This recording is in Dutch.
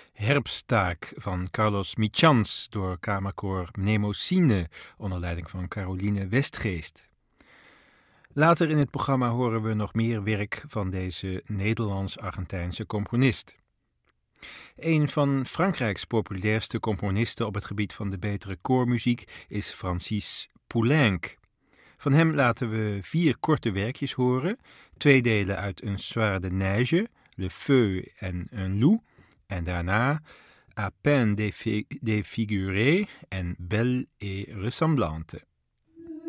Herfsttaak van Carlos Michans door kamerkoor Mnemosine onder leiding van Caroline Westgeest. Later in het programma horen we nog meer werk van deze Nederlands-Argentijnse componist. Een van Frankrijks populairste componisten op het gebied van de betere koormuziek is Francis Poulenc. Van hem laten we 4 korte werkjes horen, 2 delen uit Un soir de neige, Le Feu en Un loup, en daarna À peine défiguré en Belle et ressemblante.